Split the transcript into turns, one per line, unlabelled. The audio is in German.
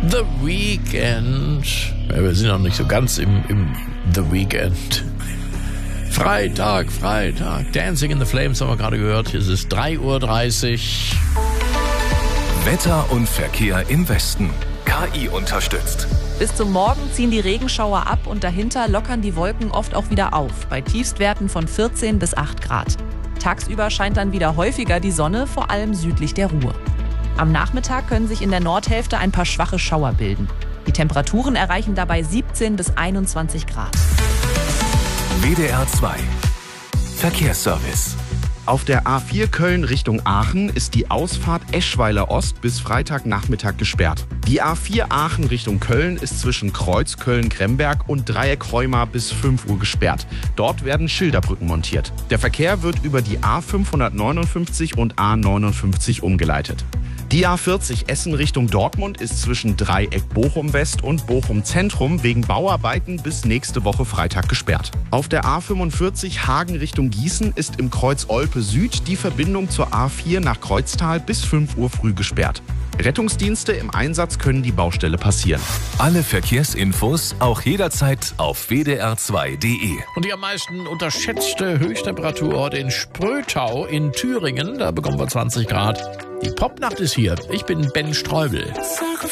The Weekend. Ja, wir sind noch nicht so ganz im The Weekend. Freitag. Dancing in the Flames haben wir gerade gehört. Hier ist es 3:30 Uhr.
Wetter und Verkehr im Westen. KI unterstützt.
Bis zum Morgen ziehen die Regenschauer ab und dahinter lockern die Wolken oft auch wieder auf, bei Tiefstwerten von 14 bis 8 Grad. Tagsüber scheint dann wieder häufiger die Sonne, vor allem südlich der Ruhr. Am Nachmittag können sich in der Nordhälfte ein paar schwache Schauer bilden. Die Temperaturen erreichen dabei 17 bis 21 Grad.
WDR 2 Verkehrsservice.
Auf der A4 Köln Richtung Aachen ist die Ausfahrt Eschweiler Ost bis Freitagnachmittag gesperrt. Die A4 Aachen Richtung Köln ist zwischen Kreuz Köln-Gremberg und Dreieck Heuma bis 5 Uhr gesperrt. Dort werden Schilderbrücken montiert. Der Verkehr wird über die A559 und A59 umgeleitet. Die A40 Essen Richtung Dortmund ist zwischen Dreieck Bochum West und Bochum Zentrum wegen Bauarbeiten bis nächste Woche Freitag gesperrt. Auf der A45 Hagen Richtung Gießen ist im Kreuz Olpe Süd die Verbindung zur A4 nach Kreuztal bis 5 Uhr früh gesperrt. Rettungsdienste im Einsatz können die Baustelle passieren.
Alle Verkehrsinfos auch jederzeit auf wdr2.de.
Und die am meisten unterschätzte Höchsttemperatur heute in Sprötau in Thüringen. Da bekommen wir 20 Grad. Die Popnacht ist hier. Ich bin Ben Streubel.